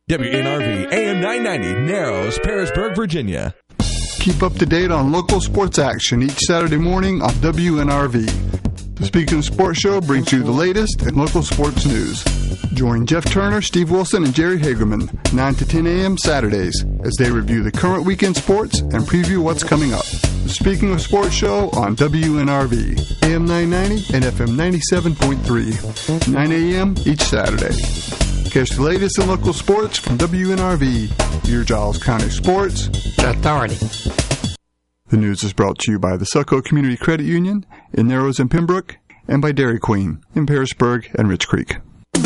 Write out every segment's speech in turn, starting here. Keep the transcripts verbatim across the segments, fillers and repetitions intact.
W N R V A M nine ninety, Narrows, Parisburg, Virginia. Keep up to date on local sports action each Saturday morning on W N R V. The Speaking of Sports show brings you the latest in local sports news. Join Jeff Turner, Steve Wilson, and Jerry Hagerman, nine to ten a.m. Saturdays, as they review the current weekend sports and preview what's coming up. The Speaking of Sports show on W N R V, A M nine ninety and F M ninety-seven point three, nine a.m. each Saturday. Catch the latest in local sports from W N R V, your Giles County Sports Authority. The news is brought to you by the Selco Community Credit Union in Narrows and Pembroke, and by Dairy Queen in Parisburg and Rich Creek.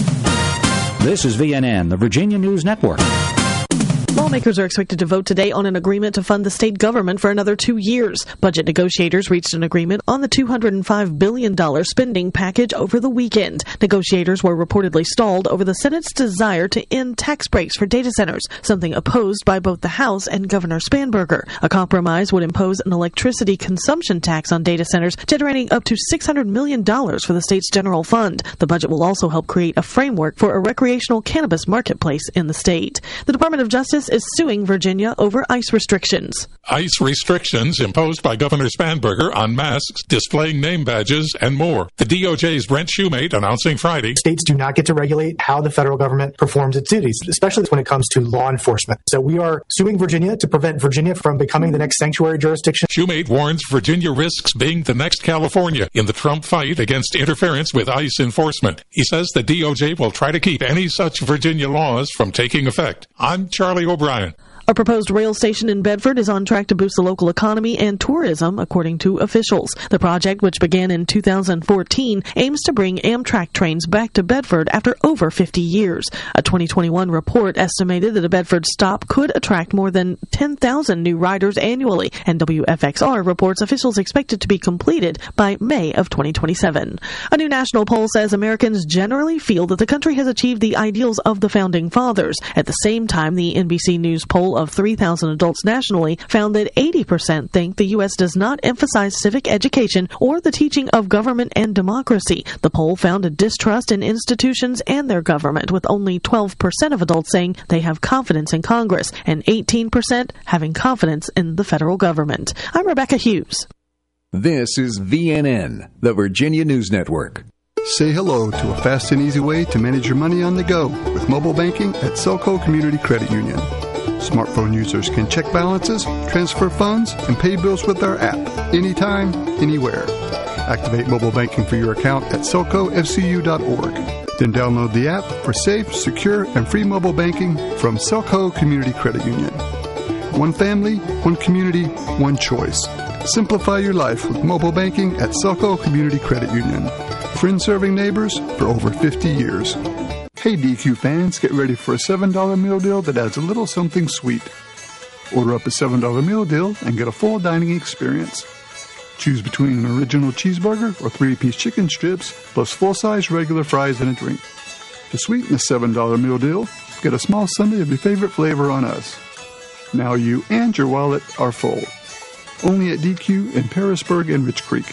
This is V N N, the Virginia News Network. Lawmakers are expected to vote today on an agreement to fund the state government for another two years. Budget negotiators reached an agreement on the two hundred five billion dollars spending package over the weekend. Negotiators were reportedly stalled over the Senate's desire to end tax breaks for data centers, something opposed by both the House and Governor Spanberger. A compromise would impose an electricity consumption tax on data centers, generating up to six hundred million dollars for the state's general fund. The budget will also help create a framework for a recreational cannabis marketplace in the state. The Department of Justice is suing Virginia over ICE restrictions. ICE restrictions imposed by Governor Spanberger on masks, displaying name badges, and more. The D O J's Brent Shoemate announcing Friday, states do not get to regulate how the federal government performs its duties, especially when it comes to law enforcement. So we are suing Virginia to prevent Virginia from becoming the next sanctuary jurisdiction. Shoemate warns Virginia risks being the next California in the Trump fight against interference with ICE enforcement. He says the D O J will try to keep any such Virginia laws from taking effect. I'm Charlie O'Brien. A proposed rail station in Bedford is on track to boost the local economy and tourism, according to officials. The project, which began in two thousand fourteen, aims to bring Amtrak trains back to Bedford after over fifty years. A twenty twenty-one report estimated that a Bedford stop could attract more than ten thousand new riders annually, and W F X R reports officials expect it to be completed by May of twenty twenty-seven. A new national poll says Americans generally feel that the country has achieved the ideals of the Founding Fathers. At the same time, the N B C News poll of three thousand adults nationally found that eighty percent think the U S does not emphasize civic education or the teaching of government and democracy. The poll found a distrust in institutions and their government, with only twelve percent of adults saying they have confidence in Congress and eighteen percent having confidence in the federal government. I'm Rebecca Hughes. This is V N N, the Virginia News Network. Say hello to a fast and easy way to manage your money on the go with mobile banking at Selco Community Credit Union. Smartphone users can check balances, transfer funds, and pay bills with our app anytime, anywhere. Activate mobile banking for your account at selco f c u dot org. Then download the app for safe, secure, and free mobile banking from Selco Community Credit Union. One family, one community, one choice. Simplify your life with mobile banking at Selco Community Credit Union. Friends serving neighbors for over fifty years. Hey D Q fans, get ready for a seven dollar meal deal that adds a little something sweet. Order up a seven dollar meal deal and get a full dining experience. Choose between an original cheeseburger or three-piece chicken strips, plus full-size regular fries and a drink. To sweeten the seven dollar meal deal, get a small sundae of your favorite flavor on us. Now you and your wallet are full. Only at D Q in Parisburg and Rich Creek.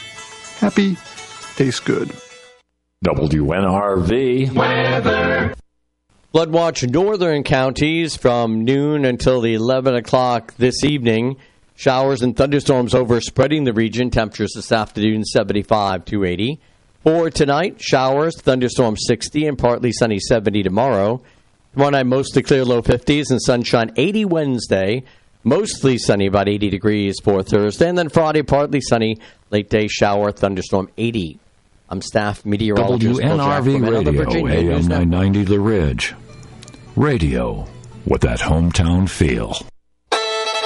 Happy, tastes good. W N R V weather. Floodwatch northern counties from noon until the eleven o'clock this evening. Showers and thunderstorms overspreading the region. Temperatures this afternoon seventy-five to eighty. For tonight, showers, thunderstorms sixty and partly sunny seventy tomorrow. Tomorrow night, mostly clear, low fifties and sunshine eighty Wednesday. Mostly sunny, about eighty degrees for Thursday. And then Friday, partly sunny, late day shower, thunderstorm eighty. I'm staff meteorologist W N R V Radio, A M nine ninety The Ridge. Radio with that hometown feel.